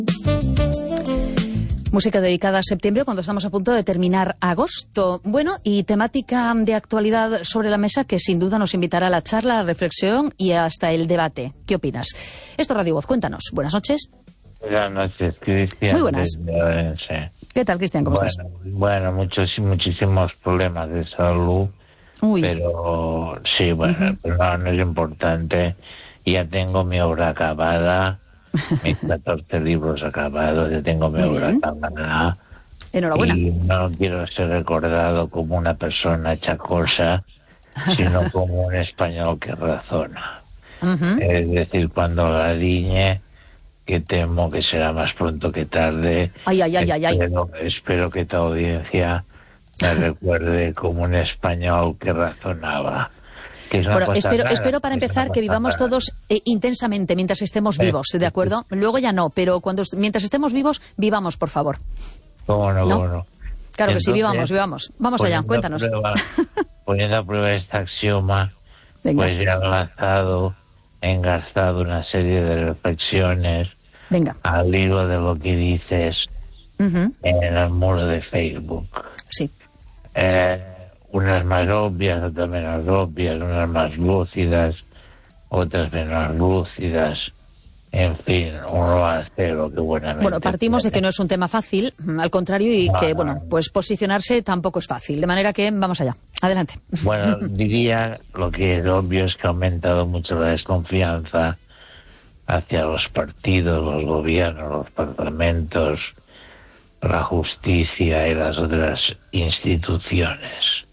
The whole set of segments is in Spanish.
Música dedicada a septiembre, cuando estamos a punto de terminar agosto. Bueno, y temática de actualidad sobre la mesa que sin duda nos invitará a la charla, a la reflexión y hasta el debate. ¿Qué opinas? Esto es Radio Voz, cuéntanos. Buenas noches. Buenas noches, Cristian. Muy buenas. ¿Qué tal, Cristian? ¿Cómo estás? Bueno, muchísimos problemas de salud. Uy. Pero sí, bueno, pero no es importante. Ya tengo mi obra acabada. Mis 14 libros acabados, ya tengo mi obra acabada. Enhorabuena. Y no quiero ser recordado como una persona chacosa, sino como un español que razona. Es decir, cuando la diñe, que temo que será más pronto que tarde. Espero que tu audiencia me recuerde como un español que razonaba. Bueno, espero para empezar que vivamos todos intensamente mientras estemos vivos, ¿de acuerdo? Luego ya no, pero mientras estemos vivos, vivamos, por favor. ¿Cómo no? Claro. Entonces, que sí, vivamos. Vamos allá, cuéntanos. Poniendo a prueba este axioma, Venga. Pues ya he engarzado una serie de reflexiones al hilo de lo que dices en el muro de Facebook. Sí. Unas más obvias, otras menos obvias, unas más lúcidas, otras menos lúcidas. En fin, uno hace lo que buenamente... Bueno, partimos de que no es un tema fácil, al contrario, y que, pues posicionarse tampoco es fácil. De manera que, vamos allá. Adelante. Bueno, diría lo que es obvio es que ha aumentado mucho la desconfianza hacia los partidos, los gobiernos, los parlamentos, la justicia y las otras instituciones.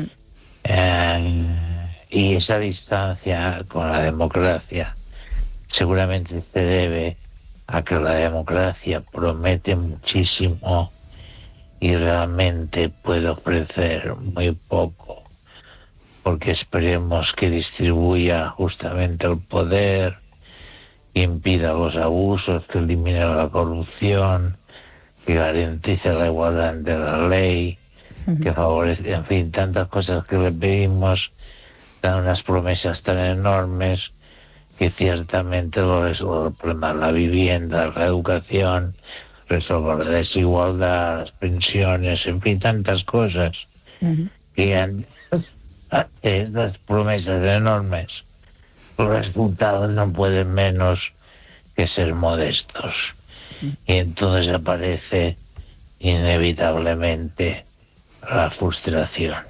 Y esa distancia con la democracia seguramente se debe a que la democracia promete muchísimo y realmente puede ofrecer muy poco, porque esperemos que distribuya justamente el poder, que impida los abusos, que elimine la corrupción, que garantice la igualdad ante la ley, que favorece, en fin, tantas cosas que le pedimos, dan unas promesas tan enormes que ciertamente lo resuelve el problema de la vivienda, la educación, resolver la desigualdad, las pensiones, en fin, tantas cosas que han estas promesas enormes. Los resultados no pueden menos que ser modestos. Y entonces aparece inevitablemente la frustración.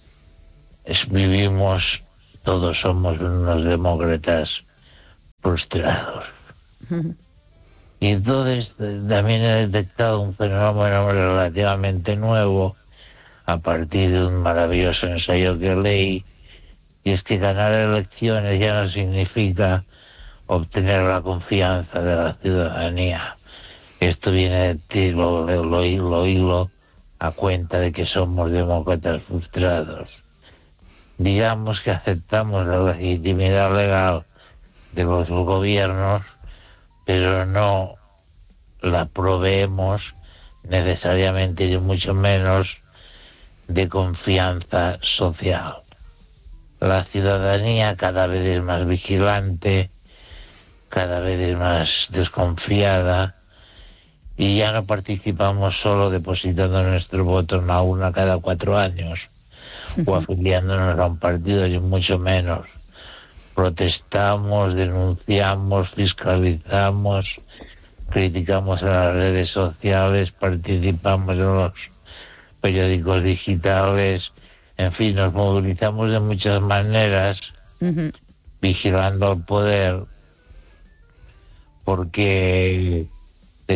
Todos somos unos demócratas frustrados. Y entonces también he detectado un fenómeno relativamente nuevo a partir de un maravilloso ensayo que leí, y es que ganar elecciones ya no significa obtener la confianza de la ciudadanía. Esto viene de ti, lo hilo a cuenta de que somos demócratas frustrados. Digamos que aceptamos la legitimidad legal de los gobiernos, pero no la proveemos necesariamente y mucho menos de confianza social. La ciudadanía cada vez es más vigilante, cada vez es más desconfiada, y ya no participamos solo depositando nuestro voto en la urna cada 4 años o afiliándonos a un partido, y mucho menos. Protestamos, denunciamos, fiscalizamos, criticamos en las redes sociales, participamos en los periódicos digitales, en fin, nos movilizamos de muchas maneras, vigilando al poder, porque